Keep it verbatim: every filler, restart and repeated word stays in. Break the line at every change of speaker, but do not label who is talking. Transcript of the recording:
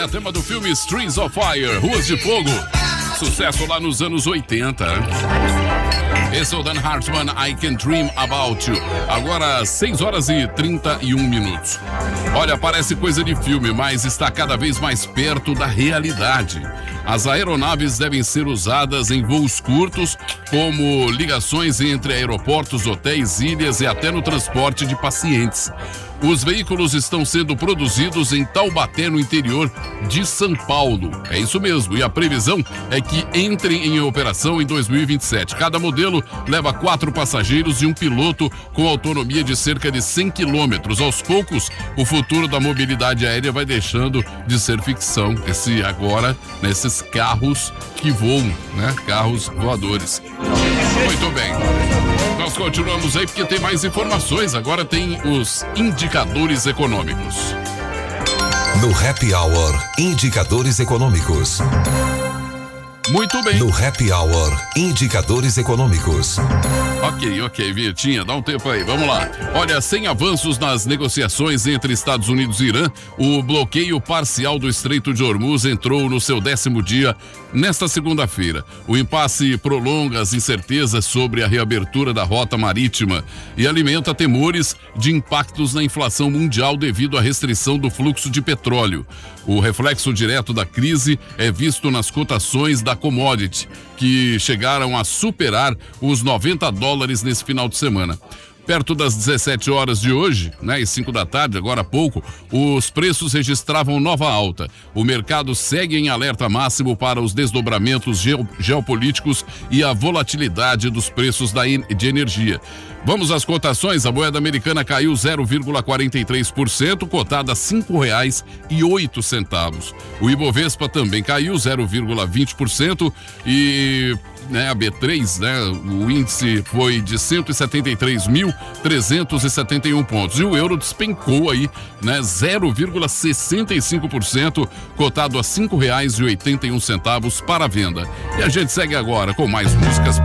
É tema do filme Strings of Fire, Ruas de Fogo. Sucesso lá nos anos oitenta. Esse é o Dan Hartman, I Can Dream About You. Agora, seis horas e trinta e um minutos. Olha, parece coisa de filme, mas está cada vez mais perto da realidade. As aeronaves devem ser usadas em voos curtos, como ligações entre aeroportos, hotéis, ilhas e até no transporte de pacientes. Os veículos estão sendo produzidos em Taubaté, no interior de São Paulo. É isso mesmo, e a previsão é que entrem em operação em dois mil e vinte e sete. Cada modelo leva quatro passageiros e um piloto com autonomia de cerca de cem quilômetros. Aos poucos, o futuro da mobilidade aérea vai deixando de ser ficção. Esse agora, nesses carros que voam, né? Carros voadores. Muito bem. Nós continuamos aí porque tem mais informações. Agora tem os indicadores econômicos.
No Happy Hour, indicadores econômicos.
Muito bem.
No Happy Hour, indicadores econômicos.
Ok, ok, Vietinha, dá um tempo aí, vamos lá. Olha, sem avanços nas negociações entre Estados Unidos e Irã, o bloqueio parcial do Estreito de Hormuz entrou no seu décimo dia nesta segunda-feira. O impasse prolonga as incertezas sobre a reabertura da rota marítima e alimenta temores de impactos na inflação mundial devido à restrição do fluxo de petróleo. O reflexo direto da crise é visto nas cotações da commodity, que chegaram a superar os noventa dólares nesse final de semana. Perto das dezessete horas de hoje, né, e cinco da tarde, agora há pouco, os preços registravam nova alta. O mercado segue em alerta máximo para os desdobramentos geo- geopolíticos e a volatilidade dos preços da en- de energia. Vamos às cotações. A moeda americana caiu zero vírgula quarenta e três por cento, cotada a cinco reais e oito centavos. O Ibovespa também caiu zero vírgula vinte por cento e... Né, a B três, né, o índice foi de cento e setenta e três mil trezentos e setenta e um pontos. E o euro despencou aí, né, zero vírgula sessenta e cinco por cento, cotado a cinco reais e oitenta e um centavos para a venda. E a gente segue agora com mais músicas.